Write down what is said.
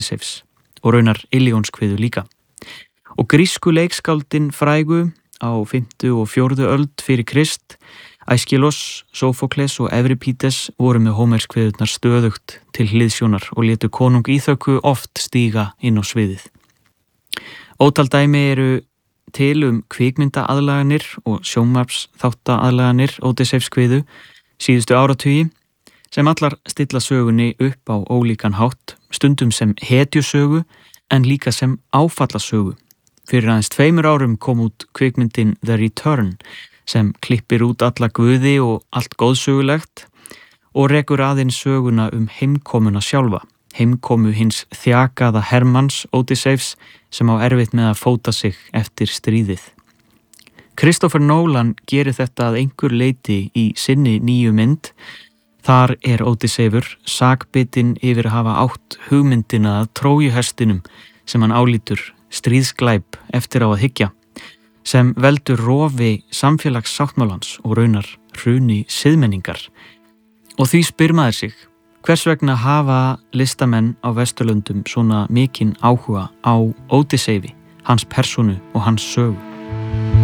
Ódysseifs og raunar Ilíonskviðu líka. Og grísku leikskáldin frægu á 5. og 4. öld fyrir Krist, Æskilos, Sófókles og Evripídes voru með Hómerskviðurnar stöðugt til hliðsjónar og létu konung Íþöku oft stíga inn á sviðið. Ótal dæmi eru til kvikmyndaaðlaganir og sjónvarpsþáttaaðlaganir Ódysseifskviðu síðustu áratugi sem allar stilla sögunni upp á ólíkan hátt, stundum sem hetjusögu en líka sem áfallasögu. Fyrir aðeins 2 árum kom út kvikmyndin The Return sem klippir út alla guði og allt góðsögulegt og rekur aðeins söguna heimkomuna sjálfa, heimkomu hins þjakaða Hermanns Ódysseifs sem á erfitt með að fóta sig eftir stríðið. Christopher Nolan gerir þetta að einhver leyti í sinni nýju mynd. Þar er Ódysseifur sakbitinn yfir að hafa átt hugmyndina að Trójuhestinum sem hann álítur stríðsglæp eftir á að hyggja, sem veldur rofi samfélagssáttmálans og raunar hruni siðmenningar. Og því spyr maður sig, hvers vegna hafa listamenn á Vesturlöndum svona mikinn áhuga á Ódysseifi, hans persónu og hans sögu?